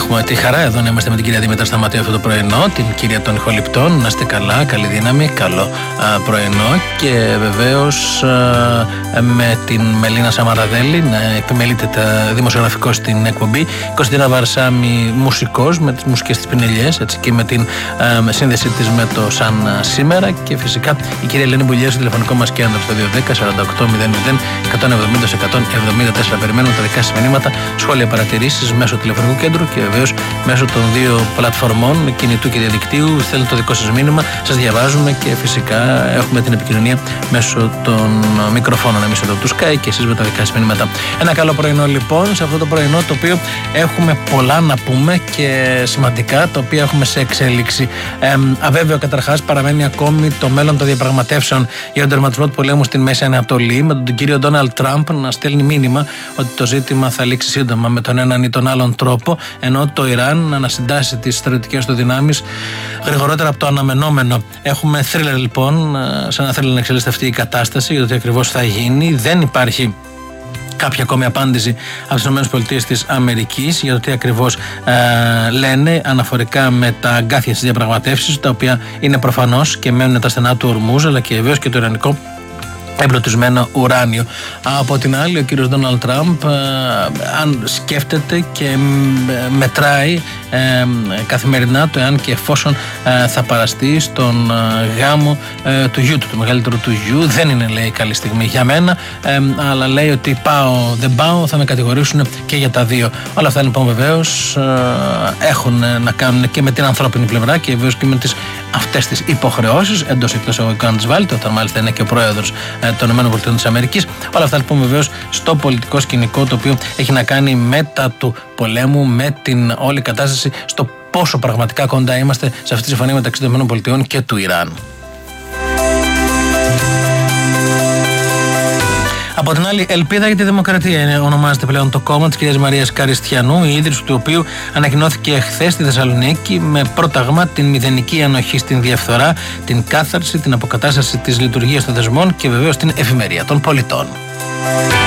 Έχουμε τη χαρά εδώ να είμαστε με την κυρία Δήμητρα Σταματέου αυτό το πρωινό, την κυρία των ηχοληπτών. Να είστε καλά, καλή δύναμη, καλό πρωινό. Και βεβαίως με την Μελίνα Σαμαραδέλη να επιμελείται δημοσιογραφικό στην εκπομπή. Κωνσταντίνα Βαρσάμι, μουσικός με τις μουσικές της πινελιές, έτσι, και με την σύνδεσή της με το Σαν Σήμερα. Και φυσικά η κυρία Ελένη Μπουλιέ στο τηλεφωνικό μας κέντρο στο 210-4800-170-174. Περιμένουμε τα δικά σας μηνύματα, σχόλια, παρατηρήσεις μέσω τηλεφωνικού κέντρου και βεβαίως μέσω των δύο πλατφορμών κινητού και διαδικτύου. Θέλετε το δικό σας μήνυμα, σας διαβάζουμε και φυσικά έχουμε την επικοινωνία μέσω των μικροφώνων εμείς εδώ του Sky και εσείς με τα δικά σας μηνύματα. Ένα καλό πρωινό λοιπόν, σε αυτό το πρωινό το οποίο έχουμε πολλά να πούμε και σημαντικά, το οποίο έχουμε σε εξέλιξη. Αβέβαιο καταρχάς παραμένει ακόμη το μέλλον των διαπραγματεύσεων για τον τερματισμό του πολέμου στην Μέση Ανατολή, με τον κύριο Ντόναλντ Τραμπ να στέλνει μήνυμα ότι το ζήτημα θα λήξει σύντομα με τον έναν ή τον άλλον τρόπο, ενώ το Ιράν να ανασυντάσει τις στρατιωτικές του δυνάμεις γρηγορότερα από το αναμενόμενο. Έχουμε θρίλερ λοιπόν, σαν να θέλει να εξελίσσεται αυτή η κατάσταση για το τι ακριβώς θα γίνει. Δεν υπάρχει κάποια ακόμη απάντηση από τις ΗΠΑ για το τι ακριβώς λένε αναφορικά με τα αγκάθια της διαπραγματεύσης, τα οποία είναι προφανώς και μένουν τα στενά του Ορμούζ, αλλά και βεβαίως και το ιρανικό εμπλουτισμένο ουράνιο. Από την άλλη, ο κύριος Ντόναλντ Τραμπ αν σκέφτεται και μετράει καθημερινά το εάν και εφόσον θα παραστεί στον γάμο του γιού του μεγαλύτερου του γιου. Δεν είναι, λέει, καλή στιγμή για μένα, αλλά λέει ότι πάω δεν πάω, θα με κατηγορήσουν και για τα δύο. Όλα αυτά λοιπόν βεβαίως έχουν να κάνουν και με την ανθρώπινη πλευρά και βεβαίως και με αυτές τις υποχρεώσεις εντός εκτός εγωγικών της βάλτε, όταν μάλιστα είναι και ο πρόεδρος των ΗΠΑ. Όλα αυτά λοιπόν βεβαίως στο πολιτικό σκηνικό, το οποίο έχει να κάνει μετά του πολέμου, με την όλη κατάσταση, στο πόσο πραγματικά κοντά είμαστε σε αυτή τη συμφωνία μεταξύ των ΗΠΑ και του Ιράν. Από την άλλη, Ελπίδα για τη Δημοκρατία ονομάζεται πλέον το κόμμα της κυρίας Μαρίας Καριστιανού, η ίδρυση του οποίου ανακοινώθηκε χθες στη Θεσσαλονίκη, με πρόταγμα την μηδενική ανοχή στην διαφθορά, την κάθαρση, την αποκατάσταση της λειτουργίας των θεσμών και βεβαίως την ευημερία των πολιτών.